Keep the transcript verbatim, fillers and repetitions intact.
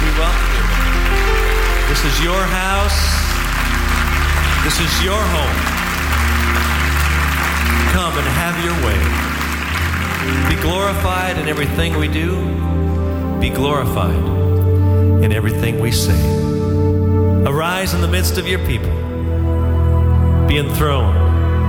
We welcome you. This is your house. This is your home. Come and have your way. Be glorified in everything we do. Be glorified in everything we say. Arise in the midst of your people. Be enthroned